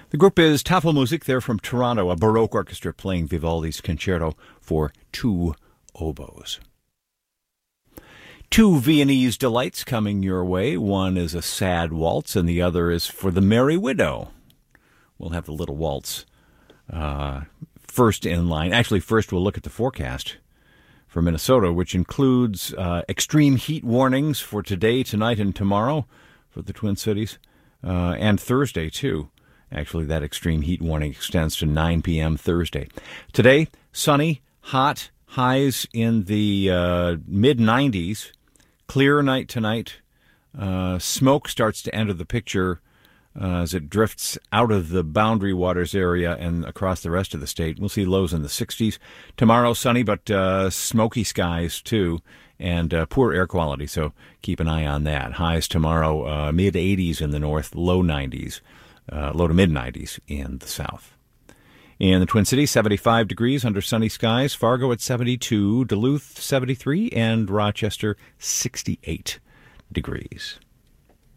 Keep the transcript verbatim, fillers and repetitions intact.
The group is Tafelmusik. They're from Toronto, a Baroque orchestra playing Vivaldi's Concerto for two oboes. Two Viennese delights coming your way. One is a sad waltz, and the other is for the Merry Widow. We'll have the little waltz uh, first in line. Actually, first we'll look at the forecast for Minnesota, which includes uh, extreme heat warnings for today, tonight, and tomorrow for the Twin Cities, uh, and Thursday, too. Actually, that extreme heat warning extends to nine p.m. Thursday. Today, sunny, hot, highs in the uh, mid nineties. Clear night tonight. Uh, smoke starts to enter the picture uh, as it drifts out of the Boundary Waters area and across the rest of the state. We'll see lows in the sixties. Tomorrow, sunny, but uh, smoky skies, too, and uh, poor air quality, so keep an eye on that. Highs tomorrow, uh, mid eighties in the north, low nineties. Uh, low to mid-nineties in the south. In the Twin Cities, seventy-five degrees under sunny skies. Fargo at seventy-two, Duluth seventy-three, and Rochester sixty-eight degrees.